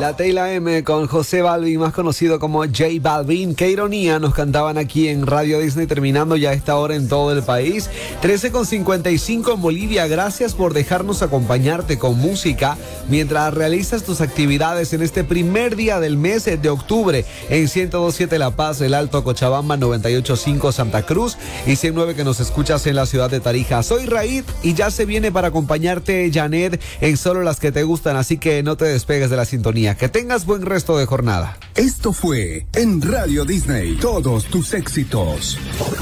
La Tela M con José Balvin, más conocido como J Balvin. Qué ironía, nos cantaban aquí en Radio Disney, terminando ya esta hora en todo el país. 13:55 en Bolivia. Gracias por dejarnos acompañarte con música mientras realizas tus actividades en este primer día del mes de octubre en 102.7 La Paz, el Alto Cochabamba, 98.5 Santa Cruz y 109 que nos escuchas en la ciudad de Tarija. Soy Raid y ya se viene para acompañarte Janet en Solo las que te gustan, así que no te despegues de la sintonía. Que tengas buen resto de jornada. Esto fue en Radio Disney, todos tus éxitos.